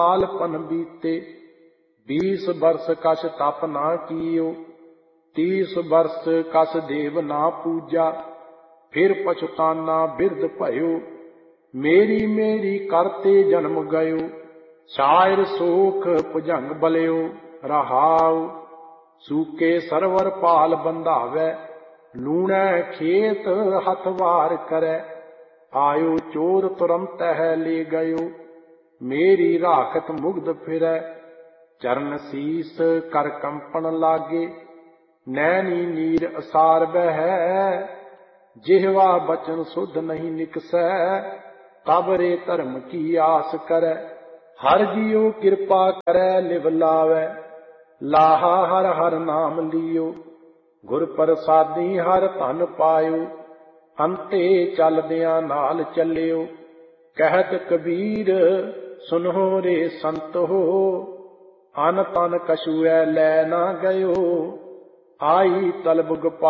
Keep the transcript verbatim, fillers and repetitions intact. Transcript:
साल पन बीते। बीस बरस कछ तप ना कियो, तीस बरस कछ देव ना पूजा। फिर पछताना बिरद भयो, मेरी मेरी करते जन्म गयो। शायर सोख भुजंग बलियो रहाओ, सूके सरवर पाल बंधावे। लूणै खेत हथवार करे, आयो चोर तुरंत है ले गयो। मेरी राखत मुग्ध फिरै, चरण शीस कर कंपन लागे। नैनी नीर असार बहै, जिह्वा बचन शुद्ध नहीं निकसै। तब रे धर्म की आस करै, हर जियो कृपा करै लिव लावै। लाहा हर हर नाम लियो, गुर प्रसादी हर धन पायो। अंते चलदियां नाल चलियो, कहत कबीर सुनो रे संत हो। अन तन कछुए लै ना गयो, आई तलब गोपाल